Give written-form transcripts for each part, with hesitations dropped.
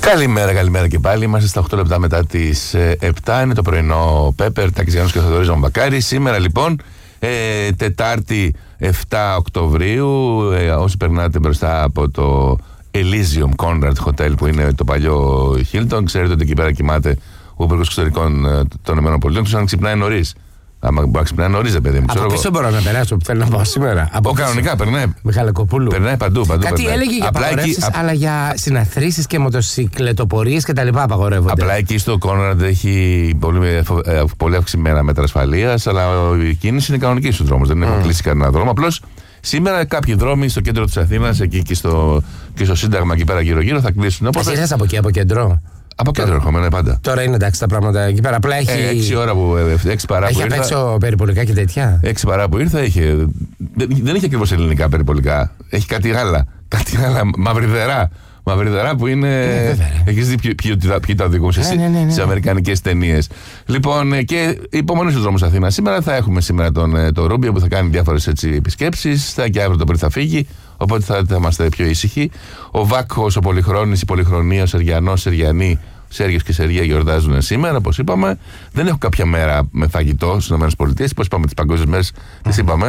Καλημέρα και πάλι. Είμαστε στα 8 λεπτά μετά τις 7. Είναι το πρωινό Πέπερ, Τάκης Γιάννος και Θοδωρής Βαμβακάρης. Σήμερα λοιπόν, Τετάρτη 7 Οκτωβρίου, όσοι περνάτε μπροστά από το Elysium Conrad Hotel που είναι το παλιό Hilton, ξέρετε ότι εκεί πέρα κοιμάται ο Υπουργός Εξωτερικών των ΗΠΑ. Τους αν ξυπνάει νωρίς. Άμα μπορεί να ξυπνάει νωρίς, παιδί μου. Από πίσω μπορώ να περάσω που θέλω να πάω σήμερα. Κανονικά περνάει. Μιχαλακοπούλου. Περνάει παντού. Κάτι περνάει. έλεγε για απαγορεύσεις, αλλά για συναθρήσεις και μοτοσυκλετοπορίες και τα λοιπά απαγορεύονται. Απλά εκεί στο Κόνραντ έχει πολύ αυξημένα μέτρα ασφαλείας, αλλά η κίνηση είναι κανονική στους δρόμους. Δεν έχουν κλείσει κανένα δρόμο. Απλώς σήμερα κάποιοι δρόμοι στο κέντρο της Αθήνας, εκεί και στο Σύνταγμα, εκεί πέρα γύρω-γύρω, θα κλείσουν. Εσύ είσαι από εκεί, από κέντρο. Από κέντρο έρχομαι, πάντα. Τώρα είναι εντάξει τα πράγματα εκεί πέρα. Απλά έχει. 6 ώρα που. 6 παρά έχει που ήρθα. Έχει απ' έξω περιπολικά και τέτοια. 6 παρά που ήρθα είχε. Δεν είχε ακριβώς ελληνικά περιπολικά. Έχει κάτι άλλα. Κάτι άλλα μαυριδερά που είναι. Έχεις δει ποιοι τα οδηγούν στις αμερικανικές ταινίες. Λοιπόν, και υπομονή στους δρόμους Αθήνας. Σήμερα θα έχουμε τον Ρούμπιο που θα κάνει διάφορες επισκέψεις. Και αύριο το πρωί θα φύγει. Οπότε θα είμαστε πιο ήσυχοι. Ο Βάκχος, ο Πολυχρόνης, η Πολυχρονία, ο Σεργιανός, Σεργιανή, Σέργιος και Σεργία γιορτάζουν σήμερα, όπως είπαμε. Δεν έχω κάποια μέρα με φαγητό στις ΗΠΑ. Πώς είπαμε, τις παγκόσμιες μέρες τις είπαμε.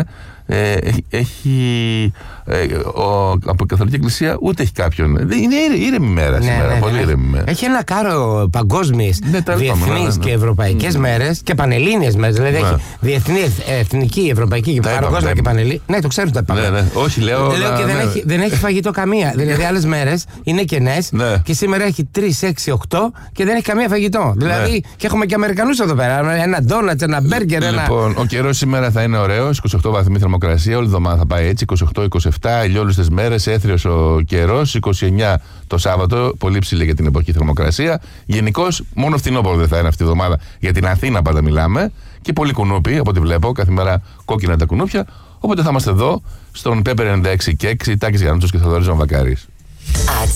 Από η Καθολική Εκκλησία ούτε έχει κάποιον. Είναι ήρεμη μέρα σήμερα. Πολύ ήρεμη μέρα. Έχει ένα κάρο παγκόσμιες, διεθνείς και ευρωπαϊκές μέρες και πανελλήνιες μέρες. Δηλαδή έχει διεθνή, εθνική, ευρωπαϊκή και παγκόσμια και πανελλήνια. Ναι, το ξέρω τα πάμε. Όχι, λέω και δεν έχει φαγητό καμία. Δηλαδή άλλες μέρες είναι κενές και σήμερα έχει 3, 6, 8 και δεν έχει καμία φαγητό. Δηλαδή και έχουμε και Αμερικανούς εδώ πέρα. Ένα ντόνατς, ένα μπέργκερ. Λοιπόν, ο καιρός σήμερα θα είναι ωραίος. 28 βαθμοί θερμοκρασία, όλη εβδομάδα θα πάει έτσι. 28-27, ηλιόλουστες μέρες, έθριος ο καιρός. 29 το Σάββατο, πολύ ψηλή για την εποχή θερμοκρασία. Γενικώς, μόνο φθινόπωρο δεν θα είναι αυτή η εβδομάδα. Για την Αθήνα πάντα μιλάμε. Και πολύ κουνούπι, από ό,τι βλέπω, κάθε μέρα κόκκινα τα κουνούπια. Οπότε θα είμαστε εδώ στον Πέπερ 96 και 6, Τάκης Γιάννος και Θοδωρής Βαμβακάρης.